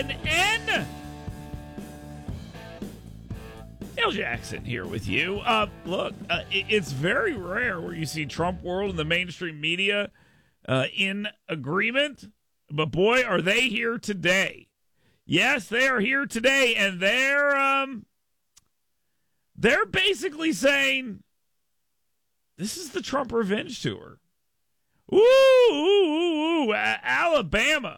CNN. Dale Jackson here with you. Look, it's very rare where you see Trump world and the mainstream media in agreement, but boy, are they here today. Yes, they are here today, and they're basically saying this is the Trump revenge tour. Ooh, Alabama.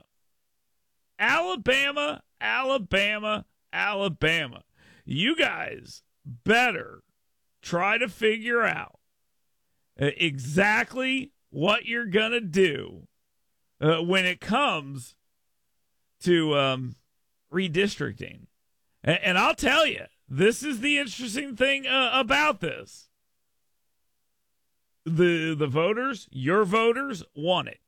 You guys better try to figure out exactly what you're going to do when it comes to redistricting. And I'll tell you, this is the interesting thing about this. The voters, your voters, want it.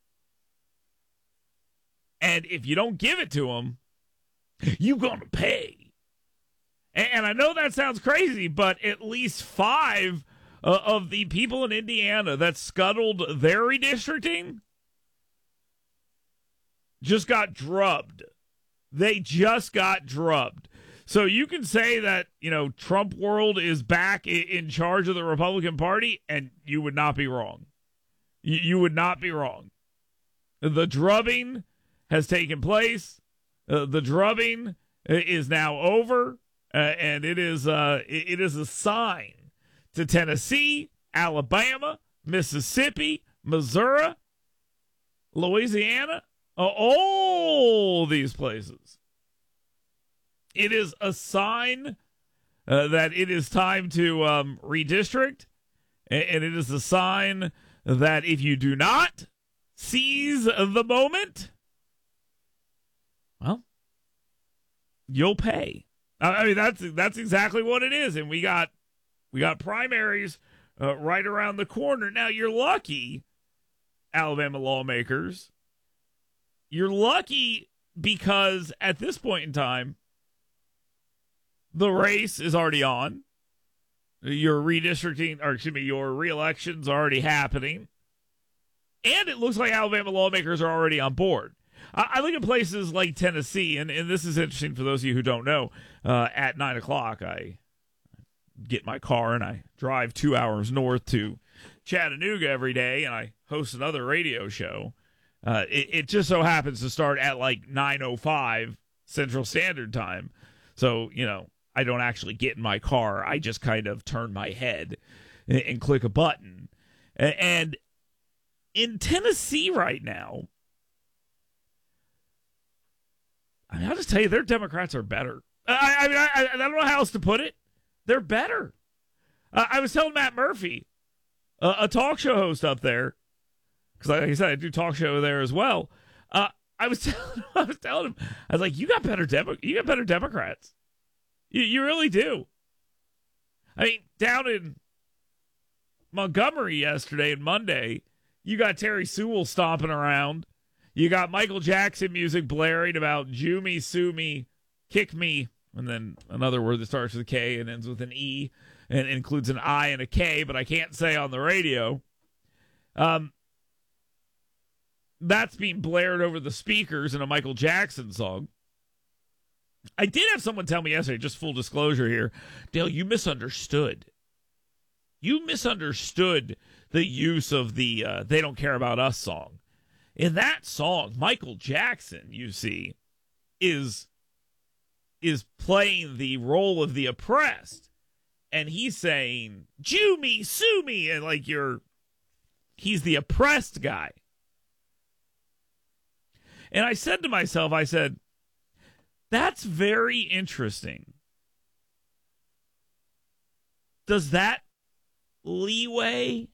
And if you don't give it to them, you're going to pay. And I know that sounds crazy, but at least 5 of the people in Indiana that scuttled their redistricting just got drubbed. They just got drubbed. So you can say that, Trump world is back in charge of the Republican Party, and you would not be wrong. You would not be wrong. The drubbing has taken place. The drubbing is now over, and it is a sign to Tennessee, Alabama, Mississippi, Missouri, Louisiana, all these places. It is a sign that it is time to redistrict, and it is a sign that if you do not seize the moment, well, you'll pay. I mean, that's exactly what it is, and we got primaries right around the corner. Now, you're lucky, Alabama lawmakers. You're lucky because at this point in time, the race is already on. Your your re-election's already happening. And it looks like Alabama lawmakers are already on board. I look at places like Tennessee, and this is interesting for those of you who don't know. At 9 o'clock, I get my car and I drive 2 hours north to Chattanooga every day, and I host another radio show. It just so happens to start at like 9:05 Central Standard Time. So, I don't actually get in my car. I just kind of turn my head and click a button. And in Tennessee right now, I mean, I'll just tell you, their Democrats are better. I don't know how else to put it. They're better. I was telling Matt Murphy, a talk show host up there, because like I said, I do talk show there as well. I was telling him, I was like, you got better Democrats. You really do. I mean, down in Montgomery yesterday and Monday, you got Terry Sewell stomping around. You got Michael Jackson music blaring about Jew me, sue me, kick me, and then another word that starts with a K and ends with an E and includes an I and a K, but I can't say on the radio. That's being blared over the speakers in a Michael Jackson song. I did have someone tell me yesterday, just full disclosure here, Dale, you misunderstood. You misunderstood the use of the They Don't Care About Us song. In that song, Michael Jackson, you see, is playing the role of the oppressed. And he's saying, Jew me, sue me, and like he's the oppressed guy. And I said to myself, that's very interesting. Does that leeway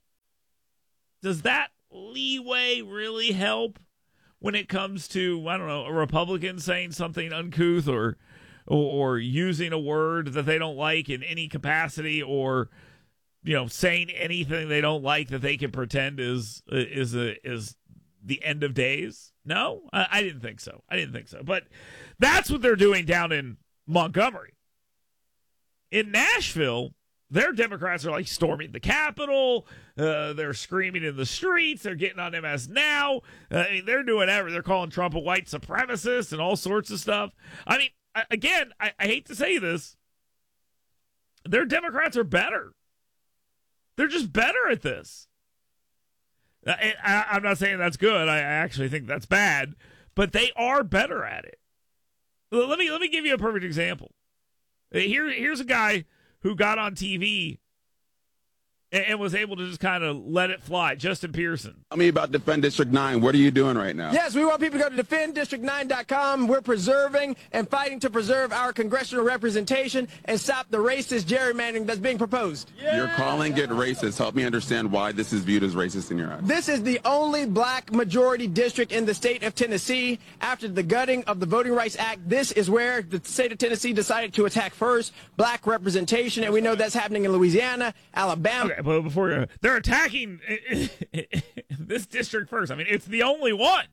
really help when it comes to, I don't know, a Republican saying something uncouth or using a word that they don't like in any capacity, or saying anything they don't like that they can pretend is the end of days? No, I didn't think so. But that's what they're doing down in Montgomery. In Nashville, Their Democrats are like storming the Capitol. They're screaming in the streets. They're getting on MS Now. They're doing everything. They're calling Trump a white supremacist and all sorts of stuff. I mean, again, I hate to say this. Their Democrats are better. They're just better at this. I'm not saying that's good. I actually think that's bad. But they are better at it. Let me give you a perfect example. Here's a guy who got on TV and was able to just kind of let it fly. Justin Pearson. Tell me about Defend District 9. What are you doing right now? Yes, we want people to go to defenddistrict9.com. We're preserving and fighting to preserve our congressional representation and stop the racist gerrymandering that's being proposed. Yeah. You're calling it racist. Help me understand why this is viewed as racist in your eyes. This is the only black majority district in the state of Tennessee. After the gutting of the Voting Rights Act, this is where the state of Tennessee decided to attack first black representation, and we know that's happening in Louisiana, Alabama. Okay. But before they're attacking this district first. I mean, it's the only one.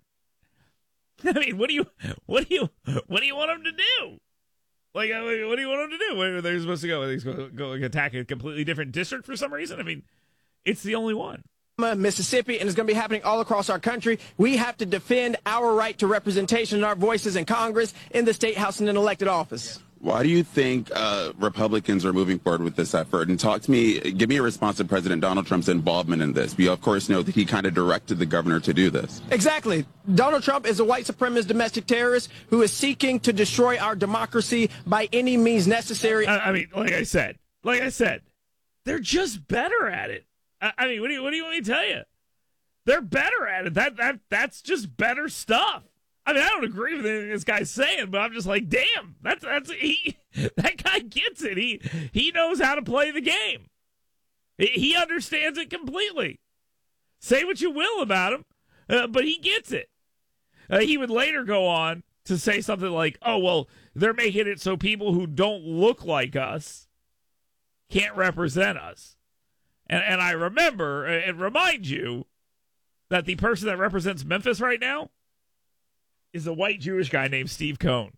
I mean, what do you want them to do? Like, what do you want them to do? Where are they supposed to go? Are they supposed to go attack a completely different district for some reason? I mean, it's the only one. Mississippi, and it's going to be happening all across our country. We have to defend our right to representation and our voices in Congress, in the state house, and in elected office. Why do you think Republicans are moving forward with this effort? And give me a response to President Donald Trump's involvement in this. We, of course, know that he kind of directed the governor to do this. Exactly. Donald Trump is a white supremacist domestic terrorist who is seeking to destroy our democracy by any means necessary. I mean, like I said, they're just better at it. I mean, what do you want me to tell you? They're better at it. That's just better stuff. I mean, I don't agree with anything this guy's saying, but I'm just like, damn, that guy gets it. He knows how to play the game. He understands it completely. Say what you will about him, but he gets it. He would later go on to say something like, oh, well, they're making it so people who don't look like us can't represent us. And I remember and remind you that the person that represents Memphis right now is a white Jewish guy named Steve Cohn.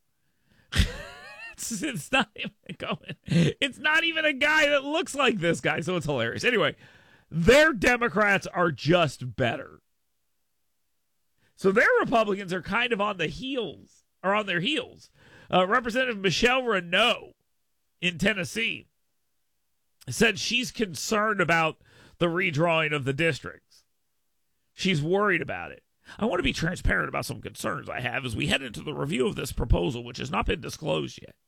It's not even a guy that looks like this guy, so it's hilarious. Anyway, their Democrats are just better. So their Republicans are kind of on their heels. Representative Michelle Renault in Tennessee said she's concerned about the redrawing of the districts. She's worried about it. I want to be transparent about some concerns I have as we head into the review of this proposal, which has not been disclosed yet.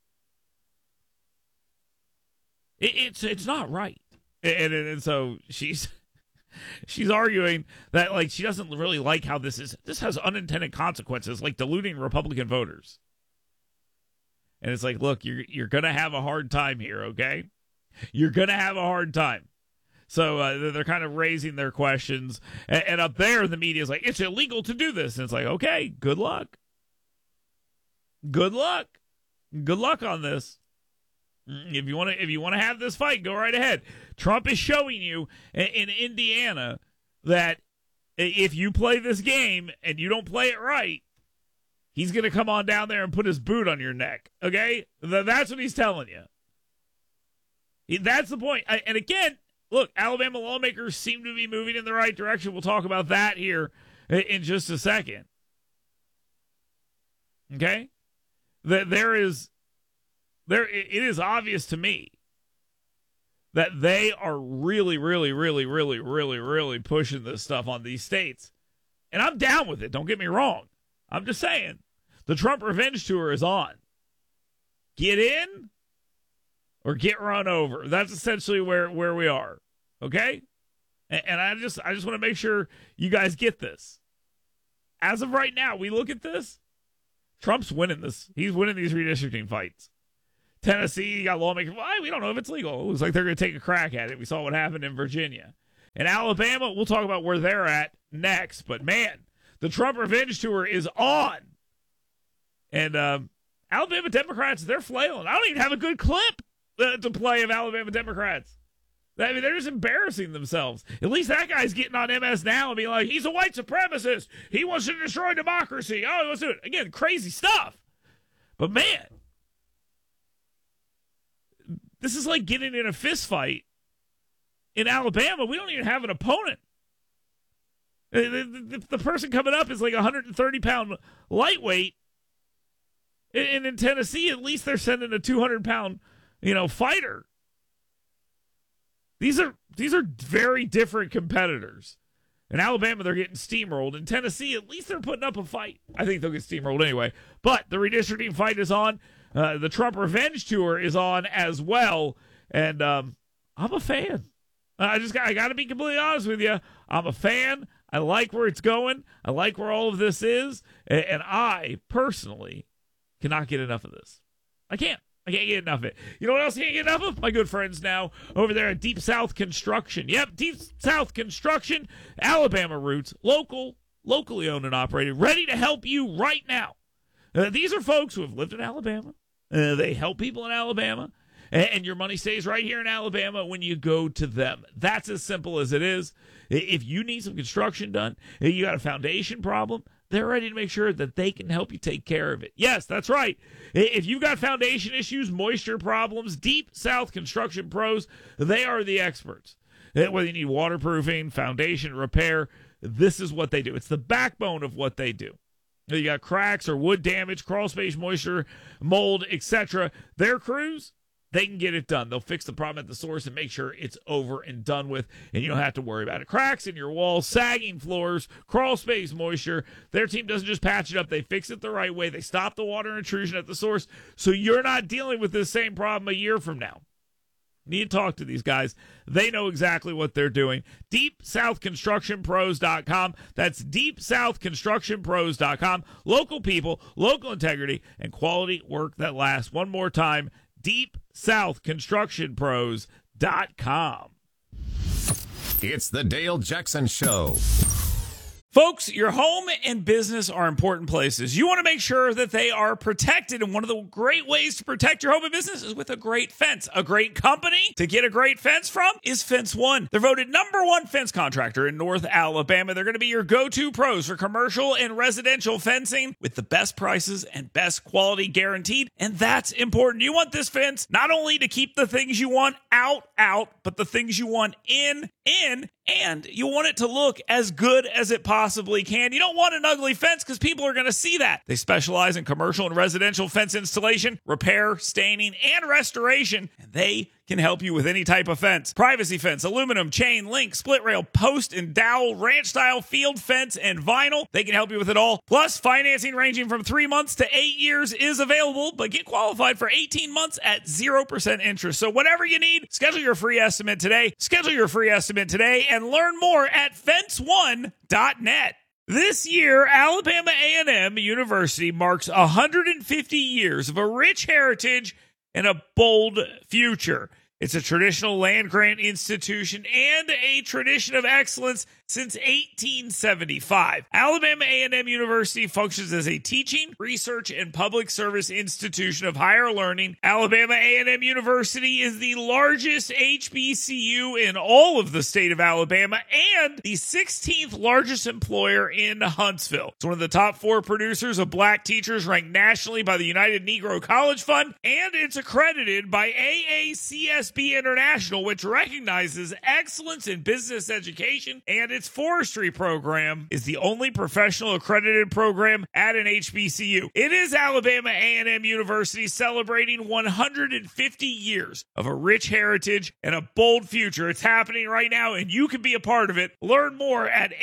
It's not right. And so she's arguing that, like, she doesn't really like how this has unintended consequences, like diluting Republican voters. And it's like, look, you're going to have a hard time here, okay? You're going to have a hard time. So they're kind of raising their questions. And up there, the media is like, it's illegal to do this. And it's like, okay, good luck. Good luck. Good luck on this. If you want to have this fight, go right ahead. Trump is showing you in Indiana that if you play this game and you don't play it right, he's going to come on down there and put his boot on your neck. Okay? That's what he's telling you. That's the point. And again, look, Alabama lawmakers seem to be moving in the right direction. We'll talk about that here in just a second. Okay? It is obvious to me that they are really, really, really, really, really, really pushing this stuff on these states. And I'm down with it. Don't get me wrong. I'm just saying, the Trump revenge tour is on. Get in or get run over. That's essentially where we are. Okay? And I just want to make sure you guys get this. As of right now, we look at this. Trump's winning this. He's winning these redistricting fights. Tennessee, you got lawmakers. Why? We don't know if it's legal. It looks like they're going to take a crack at it. We saw what happened in Virginia. In Alabama, we'll talk about where they're at next. But, man, the Trump revenge tour is on. And Alabama Democrats, they're flailing. I don't even have a good clip to play of Alabama Democrats. I mean, they're just embarrassing themselves. At least that guy's getting on MS Now and being like, he's a white supremacist. He wants to destroy democracy. Oh, he wants to do it. Again, crazy stuff. But, man, This is like getting in a fist fight. In Alabama, we don't even have an opponent. The person coming up is like 130-pound lightweight. And in Tennessee, at least they're sending a 200-pound, fighter. These are very different competitors. In Alabama, they're getting steamrolled. In Tennessee, at least they're putting up a fight. I think they'll get steamrolled anyway. But the redistricting fight is on. The Trump Revenge Tour is on as well. And I'm a fan. I got to be completely honest with you. I'm a fan. I like where it's going. I like where all of this is. And I, personally, cannot get enough of this. I can't get enough of it. You know what else I can't get enough of? My good friends now over there at Deep South Construction. Yep, Deep South Construction, Alabama roots, locally owned and operated, ready to help you right now. These are folks who have lived in Alabama. They help people in Alabama. And your money stays right here in Alabama when you go to them. That's as simple as it is. If you need some construction done, you got a foundation problem, they're ready to make sure that they can help you take care of it. Yes, that's right. If you've got foundation issues, moisture problems, Deep South Construction Pros, they are the experts. Whether you need waterproofing, foundation repair, this is what they do. It's the backbone of what they do. You got cracks or wood damage, crawl space, moisture, mold, etc. Their crews, they can get it done. They'll fix the problem at the source and make sure it's over and done with, and you don't have to worry about it. Cracks in your walls, sagging floors, crawl space, moisture. Their team doesn't just patch it up. They fix it the right way. They stop the water intrusion at the source, so you're not dealing with this same problem a year from now. You need to talk to these guys. They know exactly what they're doing. DeepSouthConstructionPros.com. That's DeepSouthConstructionPros.com. Local people, local integrity, and quality work that lasts. One more time, DeepSouthConstructionPros.com. It's the Dale Jackson Show. Folks, your home and business are important places. You want to make sure that they are protected, and one of the great ways to protect your home and business is with a great fence. A great company to get a great fence from is Fence One. They're voted #1 fence contractor in North Alabama. They're going to be your go-to pros for commercial and residential fencing with the best prices and best quality guaranteed, and that's important. You want this fence not only to keep the things you want out, but the things you want in, and you want it to look as good as it possibly can. You don't want an ugly fence because people are going to see that. They specialize in commercial and residential fence installation, repair, staining, and restoration, and they can help you with any type of fence. Privacy fence, aluminum, chain, link, split rail, post and dowel, ranch style, field fence, and vinyl. They can help you with it all. Plus, financing ranging from 3 months to 8 years is available, but get qualified for 18 months at 0% interest. So whatever you need, schedule your free estimate today. And learn more at fence1.net. This year, Alabama A&M University marks 150 years of a rich heritage and a bold future. It's a traditional land-grant institution and a tradition of excellence since 1875. Alabama A&M University functions as a teaching, research, and public service institution of higher learning. Alabama A&M University is the largest HBCU in all of the state of Alabama and the 16th largest employer in Huntsville. It's one of the top 4 producers of black teachers ranked nationally by the United Negro College Fund, and it's accredited by AACSB International, which recognizes excellence in business education, and its forestry program is the only professional accredited program at an HBCU. It is Alabama A&M University celebrating 150 years of a rich heritage and a bold future. It's happening right now, and you can be a part of it. Learn more at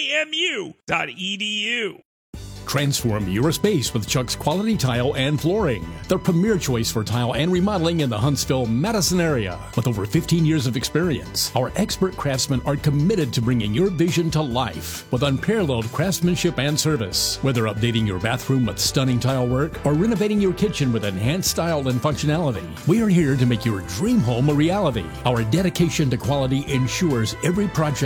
aamu.edu. Transform your space with Chuck's Quality Tile and Flooring, the premier choice for tile and remodeling in the Huntsville-Madison area. With over 15 years of experience, our expert craftsmen are committed to bringing your vision to life with unparalleled craftsmanship and service. Whether updating your bathroom with stunning tile work or renovating your kitchen with enhanced style and functionality, we are here to make your dream home a reality. Our dedication to quality ensures every project